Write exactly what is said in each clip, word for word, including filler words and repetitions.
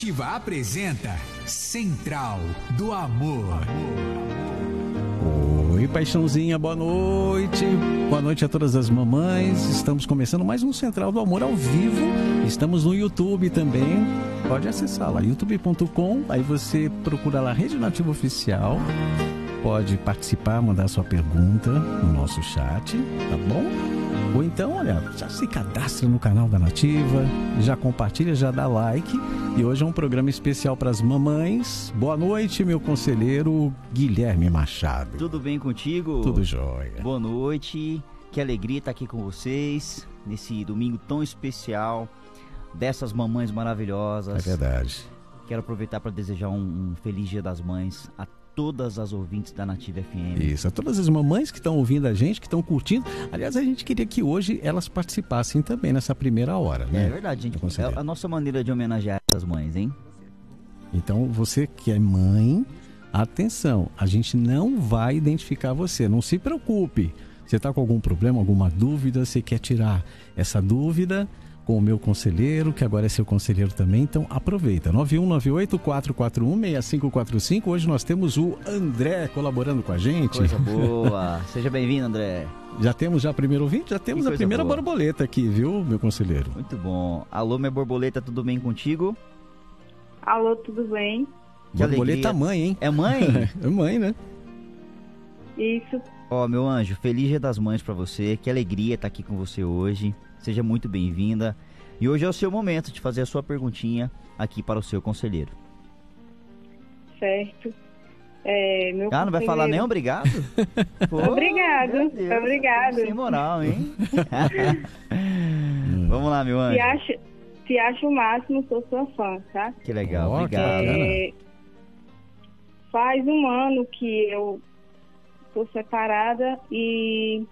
Ativa apresenta Central do Amor. Oi, paixãozinha, boa noite. Boa noite a todas as mamães. Estamos começando mais um Central do Amor ao vivo. Estamos no YouTube também. Pode acessar lá, youtube ponto com. Aí você procura lá Rede Nativa Oficial. Pode participar, mandar sua pergunta no nosso chat, tá bom? Ou então, olha, já se cadastra no canal da Nativa, já compartilha, já dá like. E hoje é um programa especial para as mamães. Boa noite, meu conselheiro Guilherme Machado. Tudo bem contigo? Tudo jóia. Boa noite, que alegria estar aqui com vocês nesse domingo tão especial dessas mamães maravilhosas. É verdade. Quero aproveitar para desejar um, um feliz Dia das Mães a todas as ouvintes da Nativa F M. Isso, a todas as mamães que estão ouvindo a gente, que estão curtindo. Aliás, a gente queria que hoje elas participassem também nessa primeira hora, né? É verdade, gente. É a nossa maneira de homenagear essas mães, hein? Então, você que é mãe, atenção, a gente não vai identificar você, não se preocupe. Você está com algum problema, alguma dúvida, você quer tirar essa dúvida com o meu conselheiro, que agora é seu conselheiro também, então aproveita. nove um nove oito, quatro quatro um, seis cinco quatro cinco. Hoje nós temos o André colaborando com a gente. Coisa boa. Seja bem-vindo, André. Já temos já o primeiro ouvinte? Já temos a primeira boa. borboleta aqui, viu, meu conselheiro? Muito bom. Alô, minha borboleta, tudo bem contigo? Alô, tudo bem? Que borboleta alegria. Mãe, hein? É mãe? É mãe, né? Isso. Ó, oh, meu anjo, feliz Dia das Mães pra você. Que alegria estar aqui com você hoje. Seja muito bem-vinda. E hoje é o seu momento de fazer a sua perguntinha aqui para o seu conselheiro. Certo. É, meu ah, não vai falar nem obrigado? Pô, obrigado. Obrigado. Sem moral, hein? Vamos lá, meu anjo. Se acha, se acha o máximo, sou sua fã, tá? Que legal, oh, obrigado. É, faz um ano que eu tô separada e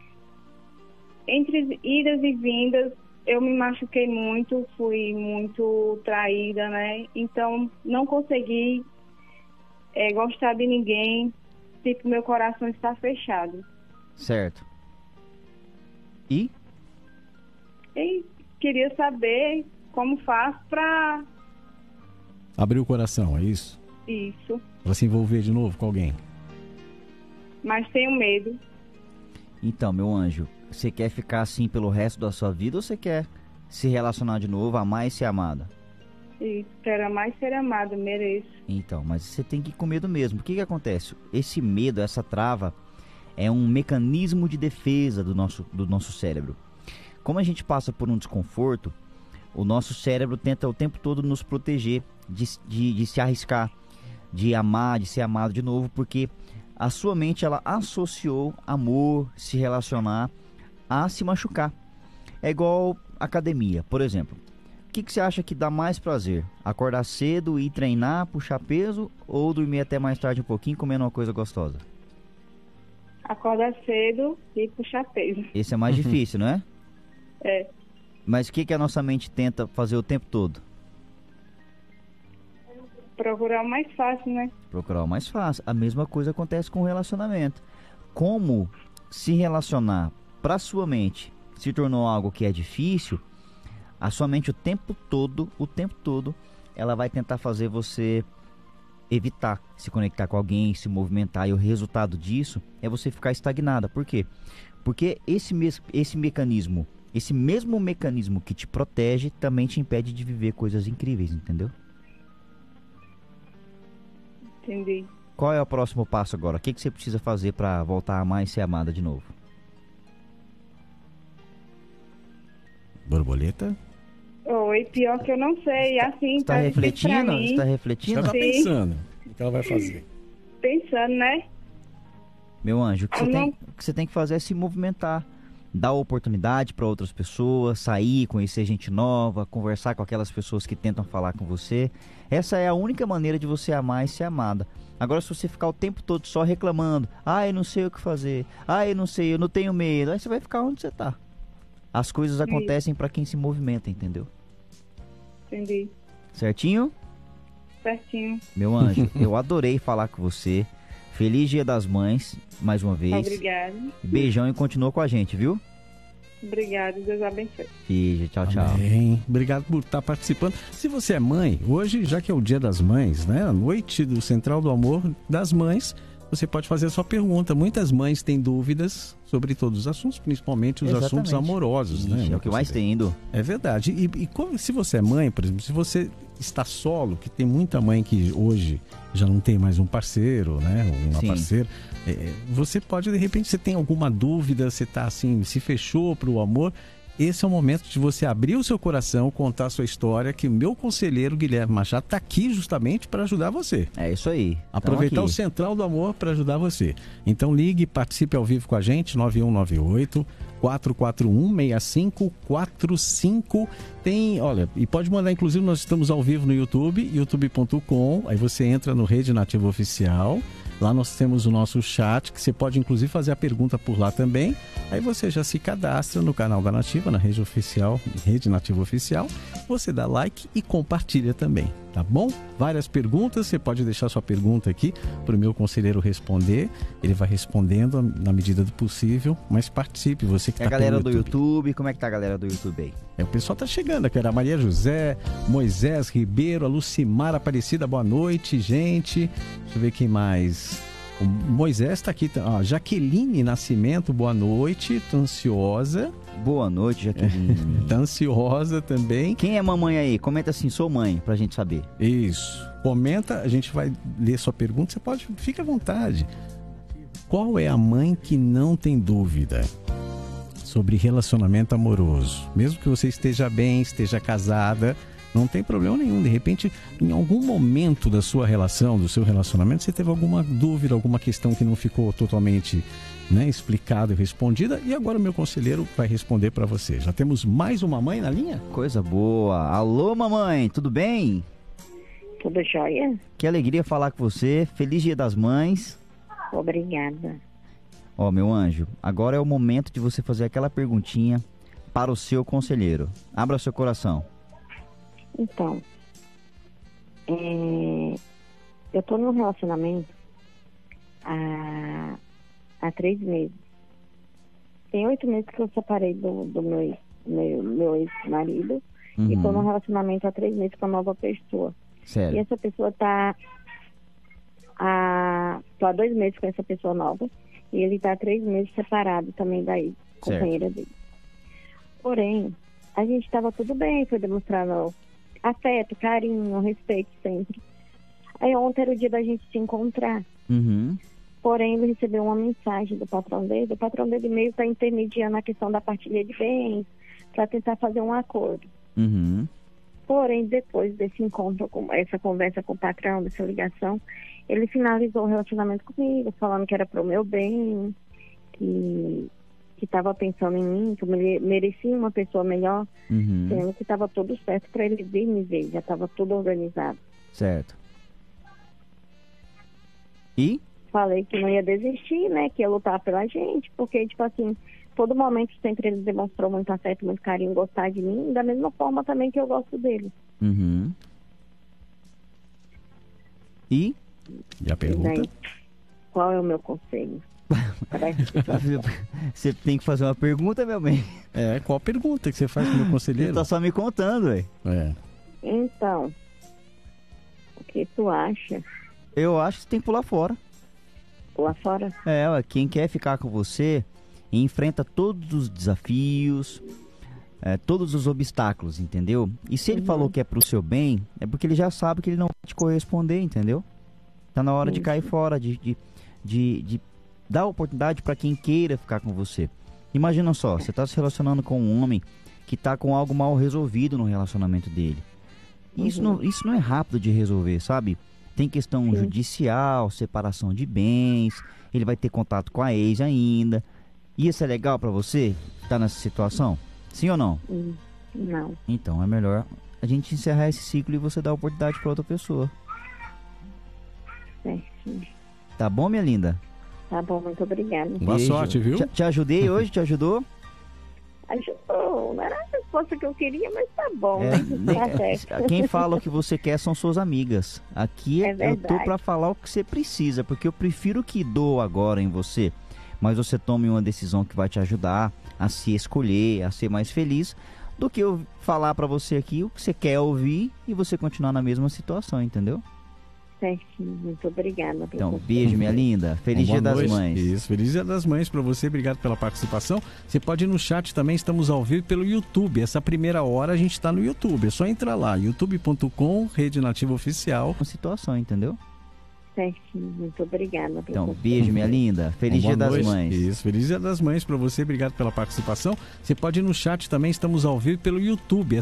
entre idas e vindas eu me machuquei muito, fui muito traída, né? Então não consegui é, gostar de ninguém, tipo, meu coração está fechado. Certo. E? E queria saber como faço pra... Abrir o coração, é isso? Isso. Pra se envolver de novo com alguém. Mas tenho medo. Então, meu anjo, você quer ficar assim pelo resto da sua vida ou você quer se relacionar de novo, amar e ser amada? Isso, quero amar e ser amada, mereço. Então, mas você tem que ir com medo mesmo. O que que acontece? Esse medo, essa trava, é um mecanismo de defesa do nosso, do nosso cérebro. Como a gente passa por um desconforto, o nosso cérebro tenta o tempo todo nos proteger de, de, de se arriscar, de amar, de ser amado de novo, porque a sua mente, ela associou amor, se relacionar, a se machucar. É igual academia, por exemplo. O que, que você acha que dá mais prazer? Acordar cedo, ir treinar, puxar peso, ou dormir até mais tarde um pouquinho comendo uma coisa gostosa? Acordar cedo e puxar peso. Esse é mais difícil, não é? É. Mas o que, que a nossa mente tenta fazer o tempo todo? Procurar o mais fácil, né? Procurar o mais fácil. A mesma coisa acontece com o relacionamento. Como se relacionar para sua mente se tornou algo que é difícil, a sua mente o tempo todo, o tempo todo, ela vai tentar fazer você evitar se conectar com alguém, se movimentar, e o resultado disso é você ficar estagnada. Por quê? Porque esse, mes- esse mecanismo, esse mesmo mecanismo que te protege, também te impede de viver coisas incríveis, entendeu? Entendi. Qual é o próximo passo agora? O que, que você precisa fazer para voltar a amar e ser amada de novo? Borboleta? Oi, pior que eu não sei, assim, Está tá refletindo? difícil pra mim. Está refletindo? Ela tá Sim. pensando. O que ela vai fazer? Pensando, né? Meu anjo, o que, Eu você não- tem, o que você tem que fazer é se movimentar. Dar oportunidade para outras pessoas, sair, conhecer gente nova, conversar com aquelas pessoas que tentam falar com você. Essa é a única maneira de você amar e ser amada. Agora, se você ficar o tempo todo só reclamando, ah, eu não sei o que fazer, ah, eu não sei, eu não tenho medo, aí você vai ficar onde você tá. As coisas acontecem para quem se movimenta, entendeu? Entendi. Certinho? Certinho. Meu anjo, eu adorei falar com você. Feliz Dia das Mães, mais uma vez. Obrigada. Beijão e continua com a gente, viu? Obrigada, Deus abençoe. Beijo, tchau, tchau. Amém. Obrigado por estar participando. Se você é mãe, hoje, já que é o Dia das Mães, né? A noite do Central do Amor das Mães, você pode fazer a sua pergunta. Muitas mães têm dúvidas sobre todos os assuntos, principalmente os Exatamente. assuntos amorosos, Ixi, né? é o que mais tem indo. É verdade. E, e como, se você é mãe, por exemplo, se você está solo, que tem muita mãe que hoje já não tem mais um parceiro, né? Uma Sim. parceira, é, você pode, de repente, você tem alguma dúvida, você está assim, se fechou para o amor. Esse é o momento de você abrir o seu coração, contar a sua história, que o meu conselheiro Guilherme Machado está aqui justamente para ajudar você. É isso aí. Aproveitar o Central do Amor para ajudar você. Então ligue, participe ao vivo com a gente, nove um nove oito, quatro quatro um, seis cinco quatro cinco. Tem, olha, e pode mandar, inclusive nós estamos ao vivo no YouTube, youtube ponto com, aí você entra no Rede Nativa Oficial. Lá nós temos o nosso chat, que você pode inclusive fazer a pergunta por lá também. Aí você já se cadastra no canal da Nativa, na rede oficial, Rede Nativa Oficial. Você dá like e compartilha também, tá bom? Várias perguntas, você pode deixar sua pergunta aqui para o meu conselheiro responder. Ele vai respondendo na medida do possível, mas participe, você que É está a galera pelo do YouTube, como é que tá a galera do YouTube aí? É, o pessoal tá chegando aqui, era a Maria José, Moisés Ribeiro, a Lucimar Aparecida, boa noite, gente. Deixa eu ver quem mais. O Moisés está aqui, ó, Jaqueline Nascimento, boa noite, tô ansiosa. Boa noite, Jaqueline. Tá ansiosa também. Quem é mamãe aí? Comenta assim, sou mãe, pra gente saber. Isso. Comenta, a gente vai ler sua pergunta, você pode, fica à vontade. Qual é a mãe que não tem dúvida sobre relacionamento amoroso? Mesmo que você esteja bem, esteja casada, não tem problema nenhum. De repente, em algum momento da sua relação, do seu relacionamento, você teve alguma dúvida, alguma questão que não ficou totalmente, né, explicada e respondida. E agora o meu conselheiro vai responder para você. Já temos mais uma mãe na linha? Coisa boa. Alô, mamãe, tudo bem? Tudo jóia? Que alegria falar com você. Feliz Dia das Mães. Obrigada. Ó, meu anjo, agora é o momento de você fazer aquela perguntinha para o seu conselheiro. Abra seu coração. Então, é, eu tô num relacionamento há, há três meses. Tem oito meses que eu separei do, do meu, ex- meu, meu ex-marido Uhum. e tô num relacionamento há três meses com uma nova pessoa. E Sério. essa pessoa tá há, tô há dois meses com essa pessoa nova e ele tá há três meses separado também da ex, companheira dele. Porém, a gente estava tudo bem, foi demonstrando afeto, carinho, respeito sempre. Aí ontem era o dia da gente se encontrar. Uhum. Porém, ele recebeu uma mensagem do patrão dele. O patrão dele meio está intermediando a questão da partilha de bens para tentar fazer um acordo. Uhum. Porém, depois desse encontro, com essa conversa com o patrão, dessa ligação, ele finalizou o relacionamento comigo, falando que era para o meu bem, que que estava pensando em mim, que eu mere- merecia uma pessoa melhor, Uhum. sendo que estava tudo certo para ele vir me ver, já estava tudo organizado. Certo. E? Falei que não ia desistir, né, que ia lutar pela gente, porque, tipo assim, todo momento sempre ele demonstrou muito afeto, muito carinho, gostar de mim, da mesma forma também que eu gosto dele. Uhum. E? E a E pergunta? daí, qual é o meu conselho para essa situação? Você tem que fazer uma pergunta, meu bem. É, qual a pergunta que você faz pro meu Você conselheiro? tá só me contando, ué. É. Então, o que tu acha Eu acho que você tem que pular fora. lá fora? É, ué, quem quer ficar com você enfrenta todos os desafios, é, todos os obstáculos, entendeu? E se ele Uhum. falou que é pro seu bem, é porque ele já sabe que ele não vai te corresponder, entendeu? Tá na hora de Sim, cair sim. fora, de, de, de, de dar oportunidade para quem queira ficar com você. Imagina só, você tá se relacionando com um homem que tá com algo mal resolvido no relacionamento dele. Isso, Uhum. não, isso não é rápido de resolver, sabe? Tem questão Sim. judicial, separação de bens, ele vai ter contato com a ex ainda. Isso é legal pra você? Tá nessa situação? Sim ou não? Hum, Não. Então é melhor a gente encerrar esse ciclo e você dar oportunidade pra outra pessoa. Certo. Tá bom, minha linda? Tá bom, muito obrigada. Boa Beijo. sorte, viu? Te, te ajudei hoje? Te ajudou? Ajudou, não era a resposta que eu queria, mas tá bom, É, né? Tá certo. quem fala o que você quer são suas amigas. Aqui É eu tô verdade. pra falar o que você precisa, porque eu prefiro que dou agora em você mas você tome uma decisão que vai te ajudar a se escolher, a ser mais feliz, do que eu falar pra você aqui o que você quer ouvir e você continuar na mesma situação, entendeu? Certinho, muito obrigada. Então, beijo, minha linda. Feliz Dia das Mães. Isso, feliz Dia das Mães para você. Obrigado pela participação. Você pode ir no chat também, estamos ao vivo pelo YouTube. Essa primeira hora a gente está no YouTube. É só entrar lá, youtube ponto com, Rede Nativa Oficial. Uma situação, entendeu? Certinho, muito obrigada. Então, beijo, minha linda. Feliz Dia das Mães. Isso, feliz Dia das Mães para você. Obrigado pela participação. Você pode ir no chat também, estamos ao vivo pelo YouTube.